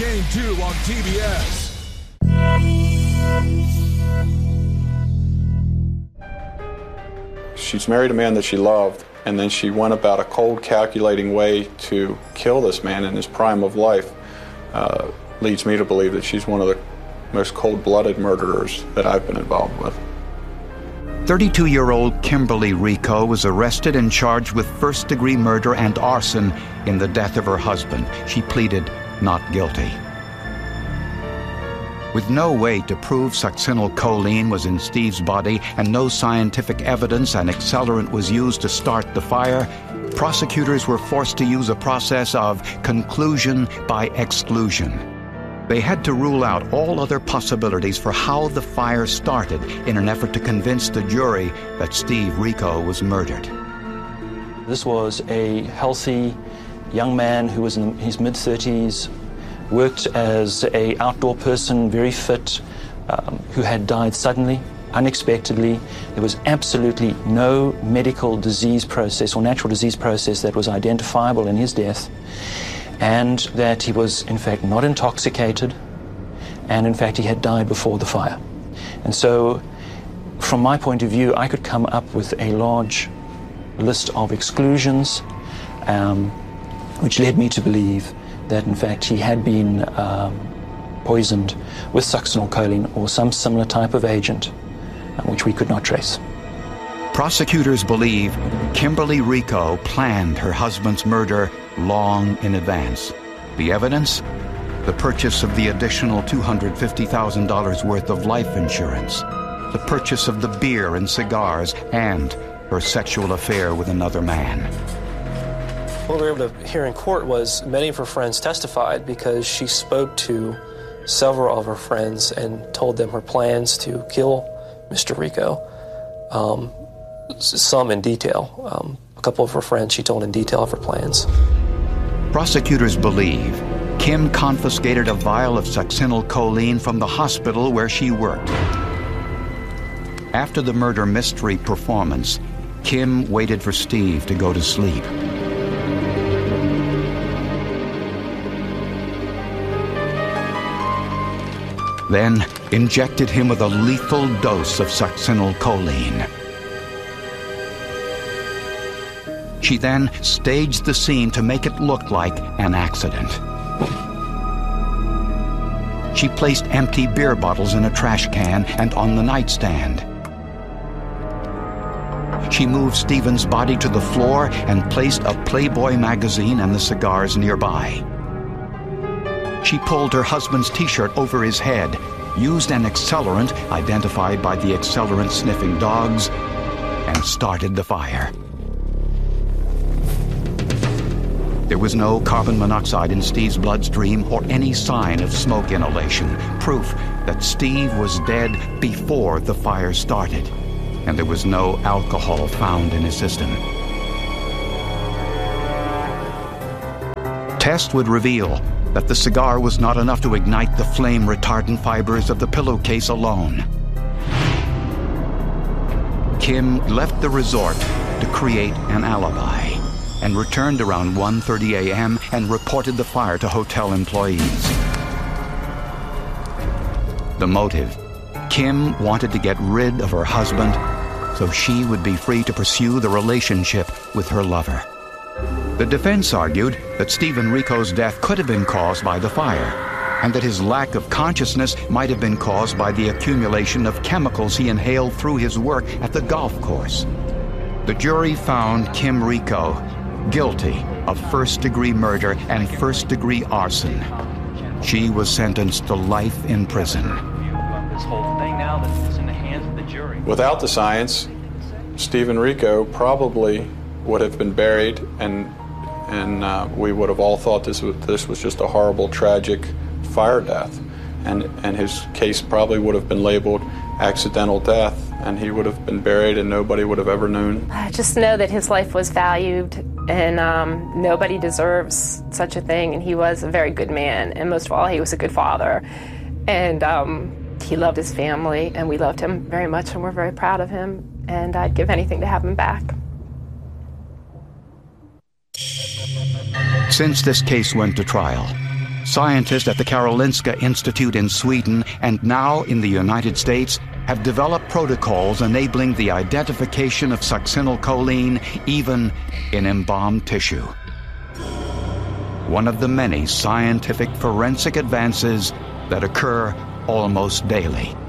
Game 2 on TBS. She's married a man that she loved, and then she went about a cold, calculating way to kill this man in his prime of life. Leads me to believe that she's one of the most cold-blooded murderers that I've been involved with. 32-year-old Kimberly Rico was arrested and charged with first-degree murder and arson in the death of her husband. She pleaded not guilty. With no way to prove succinylcholine was in Steve's body and no scientific evidence an accelerant was used to start the fire, prosecutors were forced to use a process of conclusion by exclusion. They had to rule out all other possibilities for how the fire started in an effort to convince the jury that Steve Rico was murdered. This was a healthy young man who was in his mid-30s, worked as an outdoor person, very fit, who had died suddenly, unexpectedly. There was absolutely no medical disease process or natural disease process that was identifiable in his death, and that he was, in fact, not intoxicated, and, in fact, he had died before the fire. And so, from my point of view, I could come up with a large list of exclusions, which led me to believe that, in fact, he had been poisoned with succinylcholine or some similar type of agent, which we could not trace. Prosecutors believe Kimberly Rico planned her husband's murder long in advance. The evidence? The purchase of the additional $250,000 worth of life insurance, the purchase of the beer and cigars, and her sexual affair with another man. What we were able to hear in court was many of her friends testified because she spoke to several of her friends and told them her plans to kill Mr. Rico, some in detail. A couple of her friends she told in detail of her plans. Prosecutors believe Kim confiscated a vial of succinylcholine from the hospital where she worked. After the murder mystery performance, Kim waited for Steve to go to sleep. Then injected him with a lethal dose of succinylcholine. She then staged the scene to make it look like an accident. She placed empty beer bottles in a trash can and on the nightstand. She moved Stephen's body to the floor and placed a Playboy magazine and the cigars nearby. She pulled her husband's T-shirt over his head, used an accelerant identified by the accelerant-sniffing dogs, and started the fire. There was no carbon monoxide in Steve's bloodstream or any sign of smoke inhalation, proof that Steve was dead before the fire started, and there was no alcohol found in his system. Tests would reveal that the cigar was not enough to ignite the flame-retardant fibers of the pillowcase alone. Kim left the resort to create an alibi and returned around 1:30 a.m. and reported the fire to hotel employees. The motive: Kim wanted to get rid of her husband so she would be free to pursue the relationship with her lover. The defense argued that Stephen Rico's death could have been caused by the fire, and that his lack of consciousness might have been caused by the accumulation of chemicals he inhaled through his work at the golf course. The jury found Kim Rico guilty of first-degree murder and first-degree arson. She was sentenced to life in prison. Without the science, Stephen Rico probably would have been buried, and we would have all thought this was just a horrible, tragic fire death, and his case probably would have been labeled accidental death, and he would have been buried and nobody would have ever known. I just know that his life was valued, and nobody deserves such a thing, and he was a very good man, and most of all, he was a good father, and he loved his family, and we loved him very much, and we're very proud of him, and I'd give anything to have him back. Since this case went to trial, Scientists at the Karolinska Institute in Sweden and now in the United States have developed protocols enabling the identification of succinylcholine even in embalmed tissue. One of the many scientific forensic advances that occur almost daily.